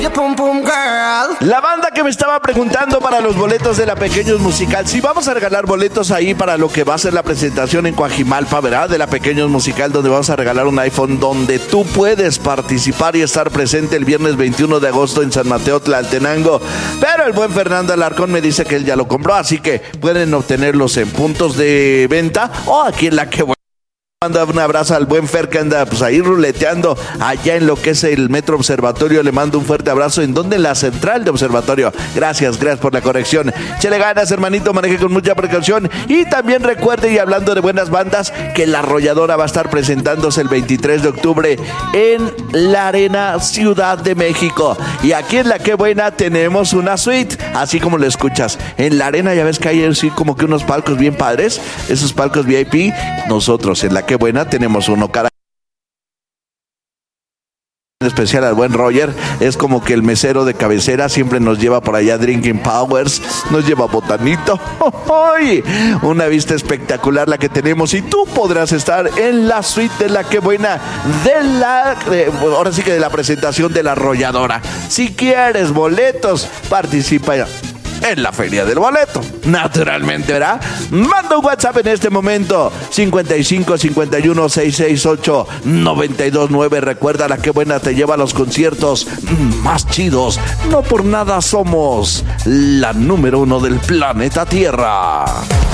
La banda que me estaba preguntando para los boletos de la Pequeños Musical, si vamos a regalar boletos ahí para lo que va a ser la presentación en Coajimalpa, ¿verdad? De la Pequeños Musical, donde vamos a regalar un iPhone, donde tú puedes participar y estar presente el viernes 21 de agosto en San Mateo, Tlaltenango. Pero el buen Fernando Alarcón me dice que él ya lo compró, así que pueden obtenerlos en puntos de venta o aquí en la que manda un abrazo al buen Fer que anda pues ahí ruleteando allá en lo que es el Metro Observatorio. Le mando un fuerte abrazo. ¿En dónde? En la central de Observatorio. Gracias por la corrección. Chele ganas, hermanito, maneje con mucha precaución. Y también recuerde, y hablando de buenas bandas, que La Arrolladora va a estar presentándose el 23 de octubre en la Arena Ciudad de México. Y aquí en La Qué Buena tenemos una suite, así como lo escuchas. En la arena ya ves que hay así como que unos palcos bien padres, esos palcos VIP. Nosotros en La Qué Buena tenemos uno cada en especial al buen Roger, es como que el mesero de cabecera, siempre nos lleva por allá Drinking Powers, nos lleva botanito. ¡Oy! Una vista espectacular la que tenemos y tú podrás estar en la suite de La Qué Buena ahora sí que de la presentación de La Arrolladora. Si quieres boletos, participa en la Feria del Boleto, naturalmente, ¿verdad? Manda un WhatsApp en este momento, 55 51 668 929. Recuerda, La Qué Buena te lleva a los conciertos más chidos. No por nada somos la número 1 del planeta Tierra.